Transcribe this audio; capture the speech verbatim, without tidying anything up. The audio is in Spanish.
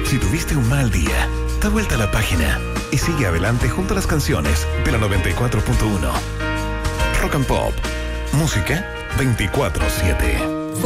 Si tuviste un mal día, da vuelta a la página y sigue adelante junto a las canciones de la noventa y cuatro punto uno. Rock and Pop. Música veinticuatro siete.